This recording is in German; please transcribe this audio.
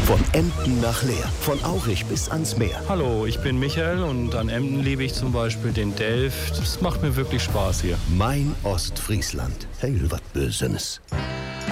Von Emden nach Leer, von Aurich bis ans Meer. Hallo, ich bin Michael und an Emden liebe ich zum Beispiel den Delf. Das macht mir wirklich Spaß hier. Mein Ostfriesland. Hey, was Bösenes.